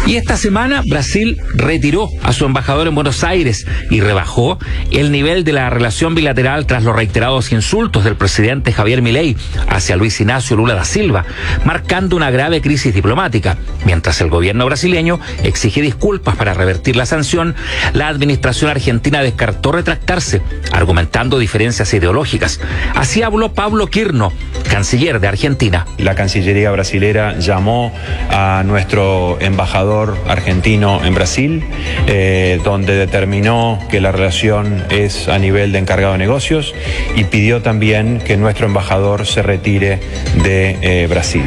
Y esta semana Brasil retiró a su embajador en Buenos Aires y rebajó el nivel de la relación bilateral tras los reiterados insultos del presidente Javier Milei hacia Luis Inácio Lula da Silva, marcando una grave crisis diplomática. Mientras el gobierno brasileño exige disculpas para revertir la sanción, la administración argentina descartó retractarse, argumentando diferencias ideológicas. Así habló Pablo Quirno, canciller de Argentina. La Cancillería brasilera llamó a nuestro embajador argentino en Brasil, donde determinó que la relación es a nivel de encargado de negocios y pidió también que nuestro embajador se retire de Brasil.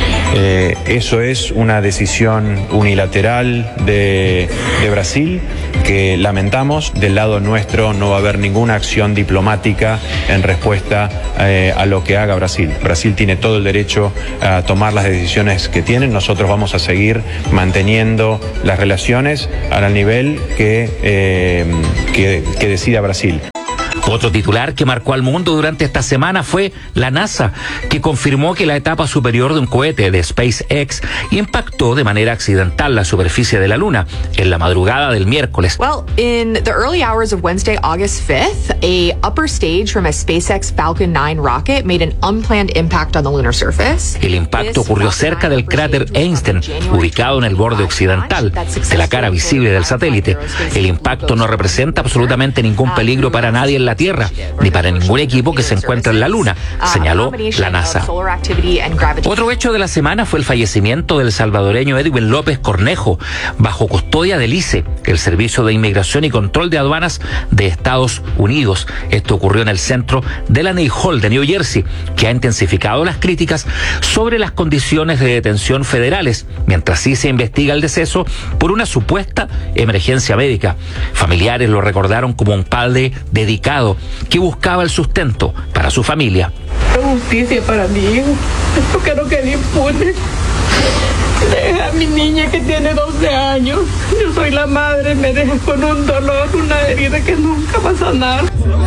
Eso es una decisión unilateral de Brasil que lamentamos. Del lado nuestro no va a haber ninguna acción diplomática en respuesta a lo que haga Brasil. Brasil tiene todo el derecho a tomar las decisiones que tienen. Nosotros vamos a seguir manteniendo las relaciones al nivel que decida Brasil. Otro titular que marcó al mundo durante esta semana fue la NASA, que confirmó que la etapa superior de un cohete de SpaceX impactó de manera accidental la superficie de la Luna en la madrugada del miércoles. Well, in the early hours of Wednesday, August 5th, a upper stage from a SpaceX Falcon 9 rocket made an unplanned impact on the lunar surface. El impacto ocurrió cerca del cráter Einstein, ubicado en el borde occidental de la cara visible del satélite. El impacto no representa absolutamente ningún peligro para nadie en la Tierra, ni para ningún equipo que se encuentre en la Luna, señaló la NASA. Otro hecho de la semana fue el fallecimiento del salvadoreño Edwin López Cornejo, bajo custodia del ICE, el Servicio de Inmigración y Control de Aduanas de Estados Unidos. Esto ocurrió en el centro de la Ney Hall de New Jersey, que ha intensificado las críticas sobre las condiciones de detención federales, mientras sí se investiga el deceso por una supuesta emergencia médica. Familiares lo recordaron como un padre dedicado que buscaba el sustento para su familia. Justicia para mi hijo, porque no quede impune. Deja a mi niña que tiene 12 años. Yo soy la madre, me deja con un dolor, una herida que nunca va a sanar.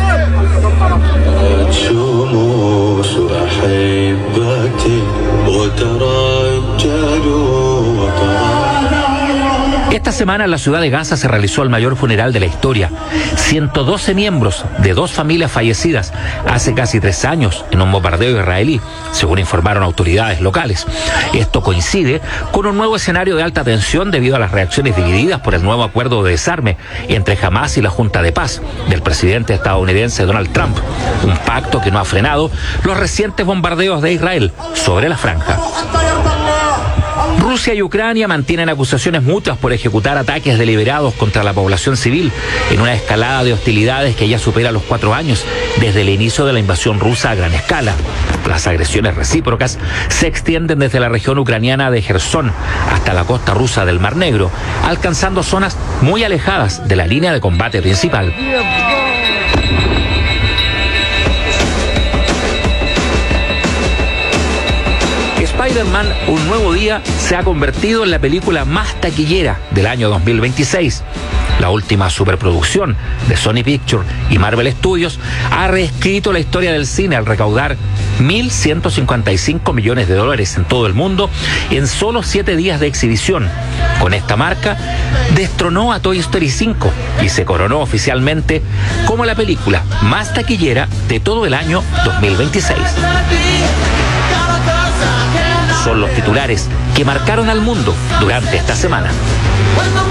Esta semana en la ciudad de Gaza se realizó el mayor funeral de la historia. 112 miembros de 2 familias fallecidas hace casi 3 años en un bombardeo israelí, según informaron autoridades locales. Esto coincide con un nuevo escenario de alta tensión debido a las reacciones divididas por el nuevo acuerdo de desarme entre Hamás y la Junta de Paz del presidente estadounidense Donald Trump, un pacto que no ha frenado los recientes bombardeos de Israel sobre la franja. Rusia y Ucrania mantienen acusaciones mutuas por ejecutar ataques deliberados contra la población civil en una escalada de hostilidades que ya supera los 4 años desde el inicio de la invasión rusa a gran escala. Las agresiones recíprocas se extienden desde la región ucraniana de Jersón hasta la costa rusa del Mar Negro, alcanzando zonas muy alejadas de la línea de combate principal. Spider-Man, Un Nuevo Día se ha convertido en la película más taquillera del año 2026. La última superproducción de Sony Pictures y Marvel Studios ha reescrito la historia del cine al recaudar $1.155 millones en todo el mundo en solo 7 días de exhibición. Con esta marca, destronó a Toy Story 5 y se coronó oficialmente como la película más taquillera de todo el año 2026. Son los titulares que marcaron al mundo durante esta semana.